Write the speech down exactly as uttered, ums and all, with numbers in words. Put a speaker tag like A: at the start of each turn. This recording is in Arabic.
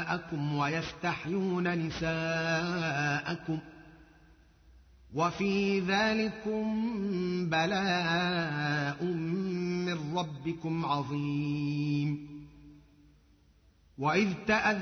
A: أبناءكم ويستحيون نساءكم وفي ذلكم بلاء من ربكم عظيم. وإذ تأذن